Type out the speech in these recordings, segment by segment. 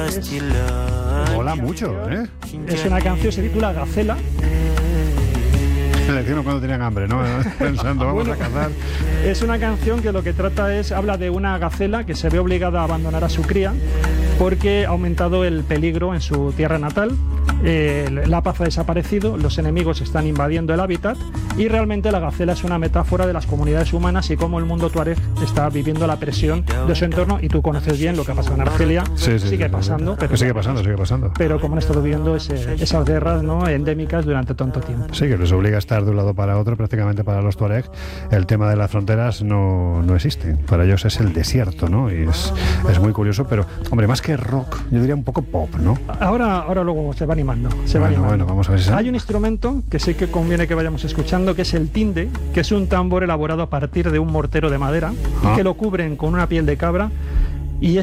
Mola mucho, ¿eh? Es una canción, se titula Gacela. Le decían cuando tenían hambre, ¿no? Pensando, vamos a cazar. Es una canción que lo que trata es, habla de una gacela que se ve obligada a abandonar a su cría porque ha aumentado el peligro en su tierra natal. La paz ha desaparecido, los enemigos están invadiendo el hábitat y realmente la gacela es una metáfora de las comunidades humanas y cómo el mundo tuareg está viviendo la presión de su entorno. Y tú conoces bien lo que ha pasado en Argelia. Sigue pasando. Pero sigue pasando. Pero como han estado viviendo esas guerras, ¿no?, endémicas durante tanto tiempo. Sí, que les obliga a estar de un lado para otro. Prácticamente para los tuareg el tema de las fronteras no existe. Para ellos es el desierto, ¿no? Y es muy curioso, pero hombre, más que rock, yo diría un poco pop, ¿no? Ahora luego se va animando. Bueno, vamos a ver si hay un instrumento que sí que conviene que vayamos escuchando, que es el tinde, que es un tambor elaborado a partir de un mortero de madera y que lo cubren con una piel de cabra. Y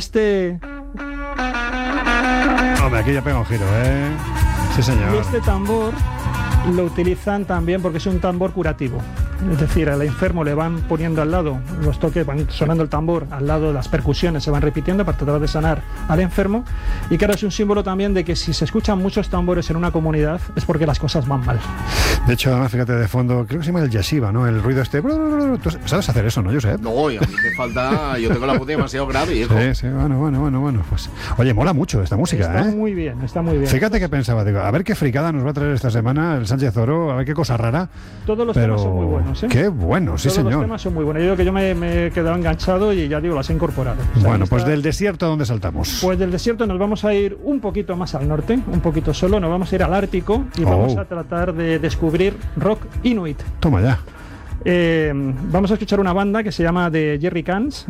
Hombre, aquí ya pega un giro, ¿eh? Sí, señor. Y este tambor lo utilizan también porque es un tambor curativo. Es decir, al enfermo le van poniendo al lado los toques, van sonando el tambor al lado de las percusiones, se van repitiendo para tratar de sanar al enfermo. Y claro, es un símbolo también de que si se escuchan muchos tambores en una comunidad es porque las cosas van mal. De hecho, además, fíjate, de fondo, creo que se llama el yeshiva, ¿no? El ruido este. ¿Tú sabes hacer eso, no, Josep? No, y a mí me falta. Yo tengo la voz demasiado grave, hijo. Sí, bueno. Pues, oye, mola mucho esta música, está muy bien. Fíjate que pensaba, digo, a ver qué fricada nos va a traer esta semana el Sánchez Oro, a ver qué cosa rara. Todos los temas son muy buenos, ¿eh? Qué bueno, sí, señor. Todos los temas son muy buenos. Yo digo que yo me he quedado enganchado y ya digo, las he incorporado. Bueno, pues del desierto, ¿a dónde saltamos? Pues del desierto nos vamos a ir un poquito más al norte, un poquito solo, nos vamos a ir al Ártico y vamos a tratar de descubrir rock inuit. Toma ya. Vamos a escuchar una banda que se llama The Jerry Cans.